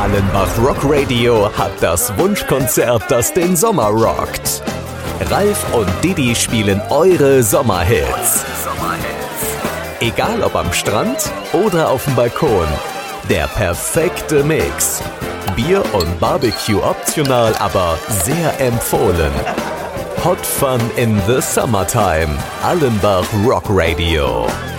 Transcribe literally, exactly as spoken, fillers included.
Allenbach Rock Radio hat das Wunschkonzert, das den Sommer rockt. Ralf und Didi spielen eure Sommerhits. Egal ob am Strand oder auf dem Balkon. Der perfekte Mix. Bier und Barbecue optional, aber sehr empfohlen. Hot Fun in the Summertime. Allenbach Rock Radio.